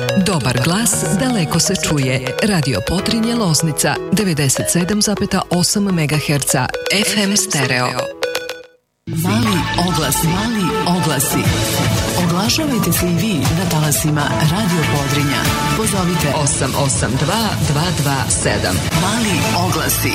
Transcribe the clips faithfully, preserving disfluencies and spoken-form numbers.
Dobar glas daleko se čuje. Radio Podrinje Loznica devedeset sedam zarez osam megaherca F M stereo. Mali oglas, mali oglasi. Oglašavajte se i vi na talasima Radio Podrinja. Pozovite osam osam dva dva dva sedam. Mali oglasi.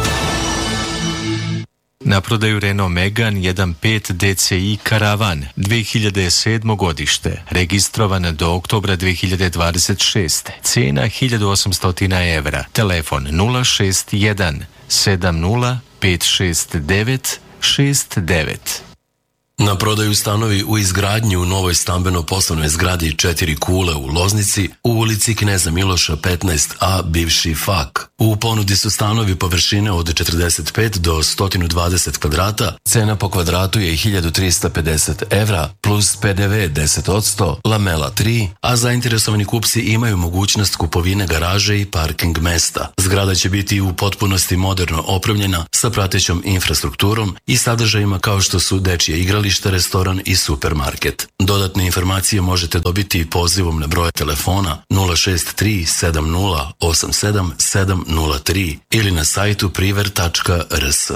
Na prodaju Renault Megane jedan pet D C I Karavan dve hiljade sedmo godište, registrovan do oktobra dve hiljade dvadeset šeste. Cena hiljadu osamsto evra. Telefon nula šest jedan sedam nula pet šest devet šest devet. Na prodaju stanovi u izgradnji u novoj stambeno-poslovnoj zgradi Četiri kule u Loznici u ulici Kneza Miloša petnaest A, bivši F A K. U ponudi su stanovi površine od četrdeset pet do sto dvadeset kvadrata, cena po kvadratu je hiljadu trista pedeset evra plus P D V deset posto, lamela tri, a zainteresovani kupci imaju mogućnost kupovine garaže i parking mesta. Zgrada će biti u potpunosti moderno opremljena sa pratećom infrastrukturom i sadržajima kao što su dečje igralište, restoran i supermarket. Dodatne informacije možete dobiti pozivom na broj telefona nula šest tri sedam nula osam sedam sedam nula tri ili na sajtu priver tačka r s.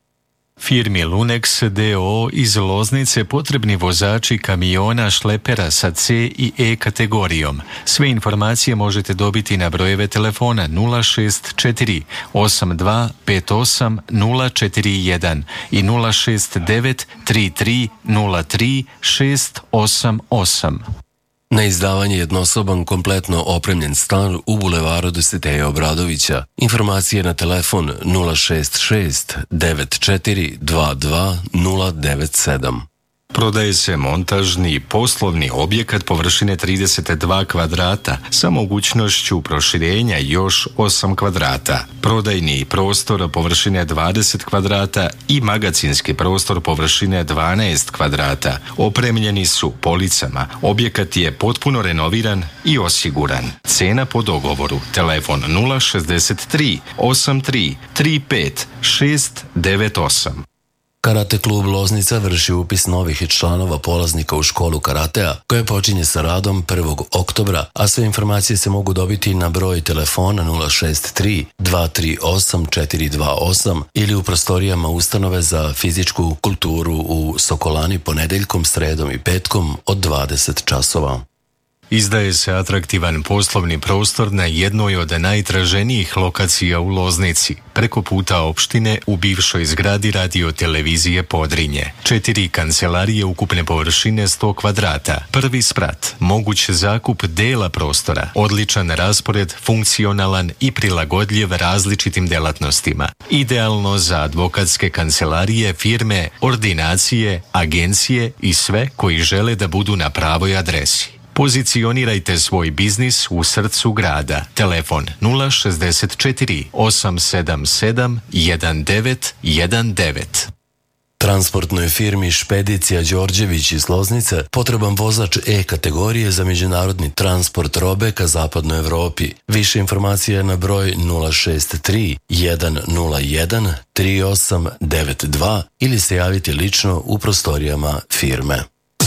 Firmi Lunex d o o iz Loznice potrebni vozači kamiona šlepera sa C i E kategorijom. Sve informacije možete dobiti na brojeve telefona nula šest četiri osam dva pet osam nula četiri jedan i nula šest devet tri tri nula tri šest osam osam. Na izdavanje jednosoban kompletno opremljen stan u bulevaru Dositeja Obradovića. Informacije na telefon nula šest šest devet četiri dva dva nula devet sedam. Prodaje se montažni poslovni objekat površine trideset dva kvadrata sa mogućnošću proširenja još osam kvadrata. Prodajni prostor površine dvadeset kvadrata i magacinski prostor površine dvanaest kvadrata. Opremljeni su policama. Objekat je potpuno renoviran i osiguran. Cena po dogovoru. Telefon nula šest tri osam tri tri pet šest devet osam. Karate klub Loznica vrši upis novih članova polaznika u školu karatea, koja počinje sa radom prvog oktobra, a sve informacije se mogu dobiti na broj telefona nula šest tri dva tri osam četiri dva osam ili u prostorijama ustanove za fizičku kulturu u Sokolani ponedeljkom, sredom i petkom od dvadeset časova. Izdaje se atraktivan poslovni prostor na jednoj od najtraženijih lokacija u Loznici, preko puta opštine u bivšoj zgradi radio televizije Podrinje. Četiri kancelarije ukupne površine sto kvadrata, prvi sprat, moguć zakup dela prostora, odličan raspored, funkcionalan i prilagodljiv različitim delatnostima. Idealno za advokatske kancelarije, firme, ordinacije, agencije i sve koji žele da budu na pravoj adresi. Pozicionirajte svoj biznis u srcu grada. Telefon nula šest četiri osam sedam sedam jedan devet jedan devet. Transportnoj firmi Špedicija Đorđević iz Loznice potreban vozač E kategorije za međunarodni transport robe ka zapadnoj Evropi. Više informacija na broj nula šest tri jedan nula jedan tri osam devet dva ili se javiti lično u prostorijama firme.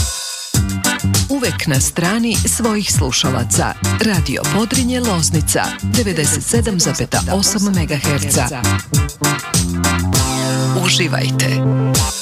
Uvek na strani svojih slušalaca. Radio Podrinje Loznica devedeset sedam zarez osam megaherca. Uživajte.